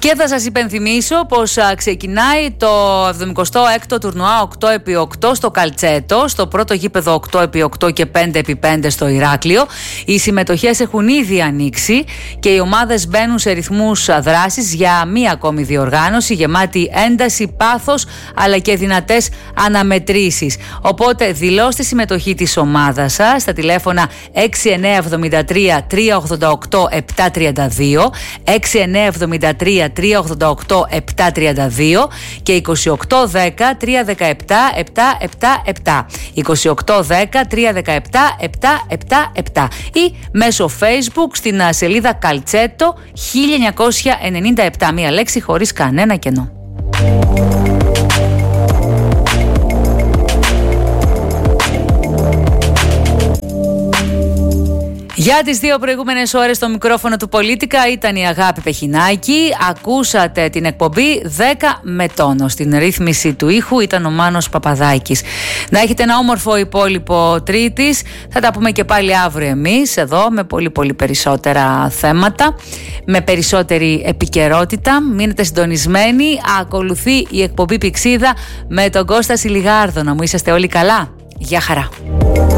Και θα σας υπενθυμίσω πως ξεκινάει το 76ο τουρνουά 8x8 στο Καλτσέτο, στο πρώτο γήπεδο 8x8 και 5x5 στο Ηράκλειο. Οι συμμετοχές έχουν ήδη ανοίξει και οι ομάδες μπαίνουν σε ρυθμούς δράσης για μία ακόμη διοργάνωση, γεμάτη ένταση, πάθος αλλά και δυνατές αναμετρήσεις. Οπότε δηλώστε συμμετοχή της ομάδας σας στα τηλέφωνα 6973 388 732, 6973 388 732 και 2810 317 777, 2810 317 777 ή μέσω Facebook στην σελίδα Καλτσέτο 1997, μία λέξη χωρίς κανένα κενό. Για τις δύο προηγούμενες ώρες στο μικρόφωνο του Πολίτικα ήταν η Αγάπη Πεχινάκη. Ακούσατε την εκπομπή 10 με τόνο. Στην ρύθμιση του ήχου ήταν ο Μάνος Παπαδάκης. Να έχετε ένα όμορφο υπόλοιπο Τρίτης. Θα τα πούμε και πάλι αύριο εμείς εδώ με πολύ περισσότερα θέματα, με περισσότερη επικαιρότητα. Μείνετε συντονισμένοι. Ακολουθεί η εκπομπή Πηξίδα με τον Κώστα Σιλιγάρδο. Να μου είσαστε όλοι καλά. Γεια χαρά.